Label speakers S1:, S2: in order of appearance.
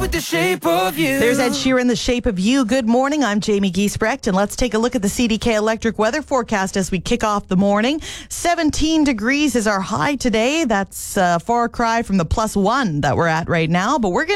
S1: with the shape of you.
S2: There's Ed Sheeran, The Shape of You. Good morning. I'm Jamie Giesbrecht, and let's take a look at the CDK Electric weather forecast as we kick off the morning. 17 degrees is our high today. That's a far cry from the +1 that we're at right now, but we're going